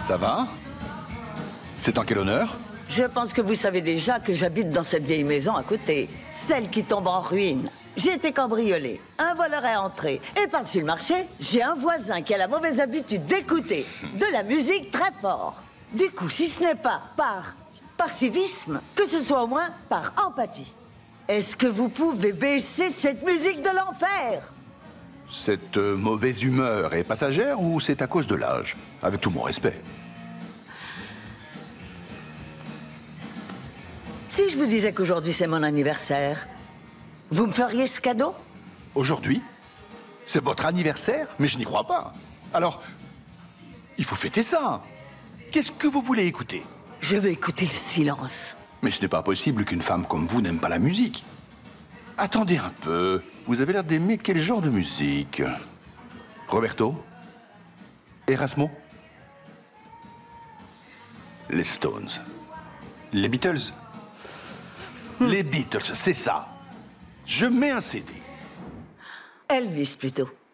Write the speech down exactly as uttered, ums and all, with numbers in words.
Ça va? C'est en quel honneur? Je pense que vous savez déjà que j'habite dans cette vieille maison à côté, celle qui tombe en ruine. J'ai été cambriolée, un voleur est entré, et par-dessus le marché, j'ai un voisin qui a la mauvaise habitude d'écouter de la musique très fort. Du coup, si ce n'est pas par, par civisme, que ce soit au moins par empathie. Est-ce que vous pouvez baisser cette musique de l'enfer? Cette euh, mauvaise humeur est passagère ou c'est à cause de l'âge? Avec tout mon respect. Si je vous disais qu'aujourd'hui c'est mon anniversaire, vous me feriez ce cadeau? Aujourd'hui? C'est votre anniversaire? Mais je n'y crois pas. Alors, il faut fêter ça. Qu'est-ce que vous voulez écouter? Je veux écouter le silence. Mais ce n'est pas possible qu'une femme comme vous n'aime pas la musique. Attendez un peu. Vous avez l'air d'aimer quel genre de musique? Roberto? Erasmo? Les Stones? Les Beatles? Les Beatles, c'est ça. Je mets un C D. Elvis plutôt.